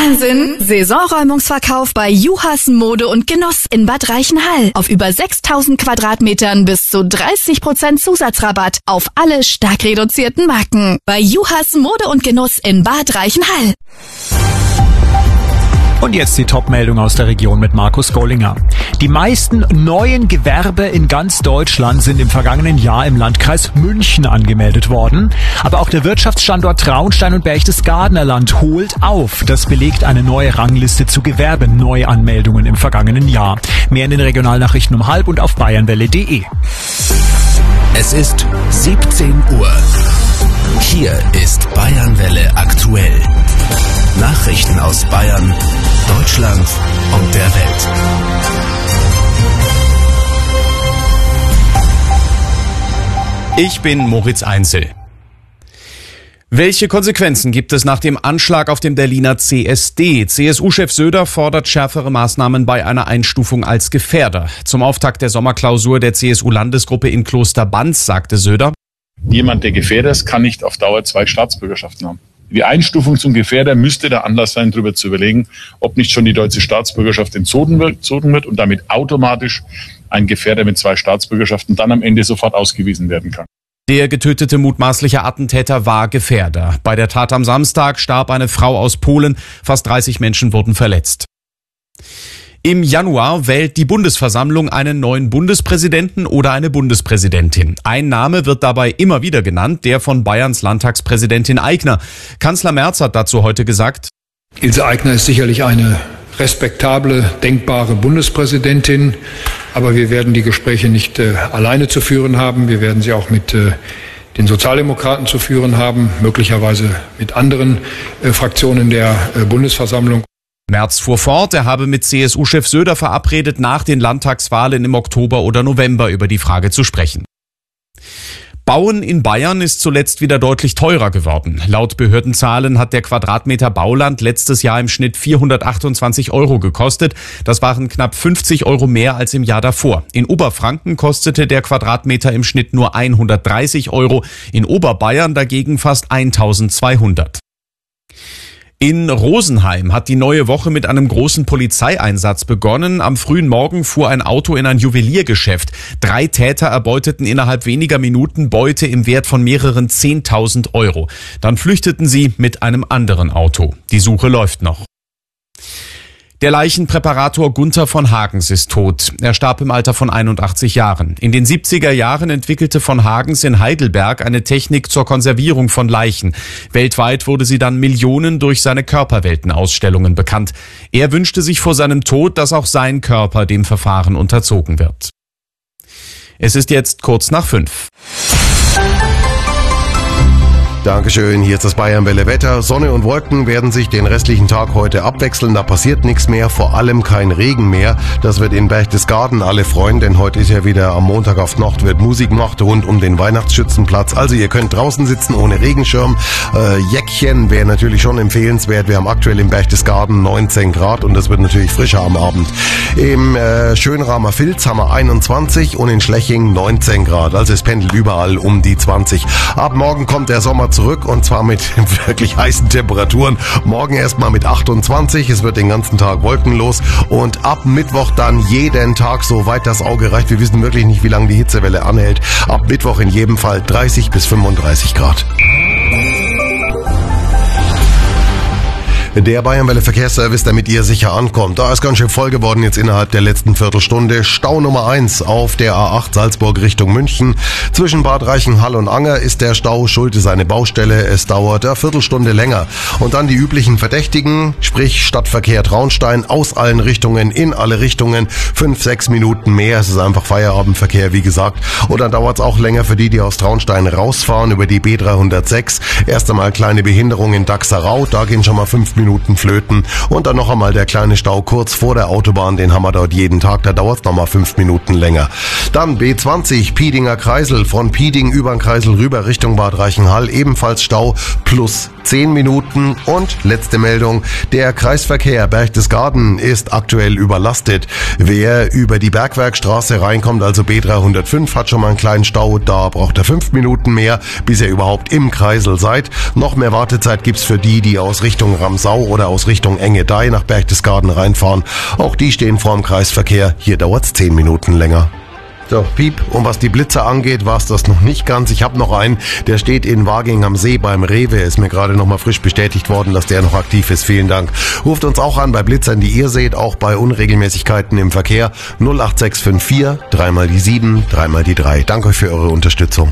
Wahnsinn! Saisonräumungsverkauf bei Juhas Mode und Genuss in Bad Reichenhall. Auf über 6000 Quadratmetern bis zu 30% Zusatzrabatt auf alle stark reduzierten Marken. Bei Juhas Mode und Genuss in Bad Reichenhall. Und jetzt die Top-Meldung aus der Region mit Markus Gollinger. Die meisten neuen Gewerbe in ganz Deutschland sind im vergangenen Jahr im Landkreis München angemeldet worden. Aber auch der Wirtschaftsstandort Traunstein und Berchtesgadener Land holt auf. Das belegt eine neue Rangliste zu Gewerbeneuanmeldungen im vergangenen Jahr. Mehr in den Regionalnachrichten um 12:30 und auf bayernwelle.de. Es ist 17 Uhr. Hier ist Bayernwelle aktuell. Nachrichten aus Bayern, Deutschland und der Welt. Ich bin Moritz Einzel. Welche Konsequenzen gibt es nach dem Anschlag auf dem Berliner CSD? CSU-Chef Söder fordert schärfere Maßnahmen bei einer Einstufung als Gefährder. Zum Auftakt der Sommerklausur der CSU-Landesgruppe in Klosterbanz sagte Söder: Jemand, der Gefährder ist, kann nicht auf Dauer 2 Staatsbürgerschaften haben. Die Einstufung zum Gefährder müsste der Anlass sein, darüber zu überlegen, ob nicht schon die deutsche Staatsbürgerschaft entzogen wird und damit automatisch ein Gefährder mit 2 Staatsbürgerschaften dann am Ende sofort ausgewiesen werden kann. Der getötete mutmaßliche Attentäter war Gefährder. Bei der Tat am Samstag starb eine Frau aus Polen. Fast 30 Menschen wurden verletzt. Im Januar wählt die Bundesversammlung einen neuen Bundespräsidenten oder eine Bundespräsidentin. Ein Name wird dabei immer wieder genannt, der von Bayerns Landtagspräsidentin Aigner. Kanzler Merz hat dazu heute gesagt: Ilse Aigner ist sicherlich eine respektable, denkbare Bundespräsidentin, aber wir werden die Gespräche nicht alleine zu führen haben. Wir werden sie auch mit den Sozialdemokraten zu führen haben, möglicherweise mit anderen Fraktionen der Bundesversammlung. Merz fuhr fort, er habe mit CSU-Chef Söder verabredet, nach den Landtagswahlen im Oktober oder November über die Frage zu sprechen. Bauen in Bayern ist zuletzt wieder deutlich teurer geworden. Laut Behördenzahlen hat der Quadratmeter Bauland letztes Jahr im Schnitt 428 € gekostet. Das waren knapp 50 € mehr als im Jahr davor. In Oberfranken kostete der Quadratmeter im Schnitt nur 130 €, in Oberbayern dagegen fast 1200. In Rosenheim hat die neue Woche mit einem großen Polizeieinsatz begonnen. Am frühen Morgen fuhr ein Auto in ein Juweliergeschäft. 3 Täter erbeuteten innerhalb weniger Minuten Beute im Wert von mehreren 10.000 €. Dann flüchteten sie mit einem anderen Auto. Die Suche läuft noch. Der Leichenpräparator Gunther von Hagens ist tot. Er starb im Alter von 81 Jahren. In den 70er Jahren entwickelte von Hagens in Heidelberg eine Technik zur Konservierung von Leichen. Weltweit wurde sie dann Millionen durch seine Körperweltenausstellungen bekannt. Er wünschte sich vor seinem Tod, dass auch sein Körper dem Verfahren unterzogen wird. Es ist jetzt kurz nach 5. Dankeschön, hier ist das Bayernwelle Wetter. Sonne und Wolken werden sich den restlichen Tag heute abwechseln. Da passiert nichts mehr, vor allem kein Regen mehr. Das wird in Berchtesgaden alle freuen, denn heute ist ja wieder am Montag auf Nacht wird Musiknacht rund um den Weihnachtsschützenplatz. Also ihr könnt draußen sitzen ohne Regenschirm. Jäckchen wäre natürlich schon empfehlenswert. Wir haben aktuell in Berchtesgaden 19 Grad und das wird natürlich frischer am Abend. Im Schönramer Vilz haben wir 21 und in Schleching 19 Grad. Also es pendelt überall um die 20. Ab morgen kommt der Sommer zurück und zwar mit wirklich heißen Temperaturen. Morgen erstmal mit 28, es wird den ganzen Tag wolkenlos und ab Mittwoch dann jeden Tag, soweit das Auge reicht. Wir wissen wirklich nicht, wie lange die Hitzewelle anhält. Ab Mittwoch in jedem Fall 30 bis 35 Grad. Der Bayernwelle Verkehrsservice, damit ihr sicher ankommt. Da ist ganz schön voll geworden jetzt innerhalb der letzten Viertelstunde. Stau Nummer 1 auf der A8 Salzburg Richtung München. Zwischen Bad Reichenhall und Anger ist der Stau. Schuld ist eine Baustelle. Es dauert eine Viertelstunde länger. Und dann die üblichen Verdächtigen, sprich Stadtverkehr Traunstein, aus allen Richtungen, in alle Richtungen. 5-6 Minuten mehr. Es ist einfach Feierabendverkehr, wie gesagt. Und dann dauert es auch länger für die aus Traunstein rausfahren über die B306. Erst einmal kleine Behinderung in Daxarau. Da gehen schon mal 5 Minuten flöten und dann noch einmal der kleine Stau kurz vor der Autobahn, den haben wir dort jeden Tag, da dauert es nochmal 5 Minuten länger. Dann B20 Piedinger Kreisel, von Pieding über den Kreisel rüber Richtung Bad Reichenhall, ebenfalls Stau plus 10 Minuten. Und letzte Meldung, der Kreisverkehr Berchtesgaden ist aktuell überlastet. Wer über die Bergwerkstraße reinkommt, also B305, hat schon mal einen kleinen Stau. Da braucht er 5 Minuten mehr, bis ihr überhaupt im Kreisel seid. Noch mehr Wartezeit gibt's für die aus Richtung Ramsau oder aus Richtung Engadei nach Berchtesgaden reinfahren. Auch die stehen vor dem Kreisverkehr. Hier dauert's 10 Minuten länger. So, Piep, und was die Blitzer angeht, war es das noch nicht ganz. Ich habe noch einen, der steht in Waging am See beim Rewe. Ist mir gerade noch mal frisch bestätigt worden, dass der noch aktiv ist. Vielen Dank. Ruft uns auch an bei Blitzern, die ihr seht, auch bei Unregelmäßigkeiten im Verkehr. 08654 3 mal die 7, 3 mal die 3. Danke euch für eure Unterstützung.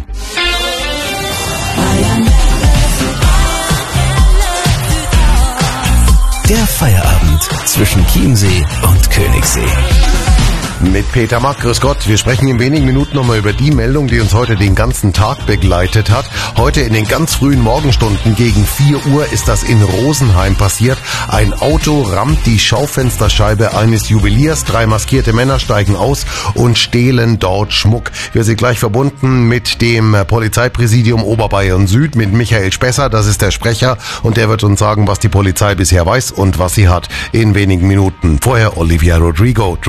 Der Feierabend zwischen Chiemsee und Königssee. Mit Peter Mack, grüß Gott. Wir sprechen in wenigen Minuten nochmal über die Meldung, die uns heute den ganzen Tag begleitet hat. Heute in den ganz frühen Morgenstunden gegen 4 Uhr ist das in Rosenheim passiert. Ein Auto rammt die Schaufensterscheibe eines Juweliers. 3 maskierte Männer steigen aus und stehlen dort Schmuck. Wir sind gleich verbunden mit dem Polizeipräsidium Oberbayern Süd, mit Michael Spesser. Das ist der Sprecher und der wird uns sagen, was die Polizei bisher weiß und was sie hat in wenigen Minuten. Vorher Olivia Rodrigo.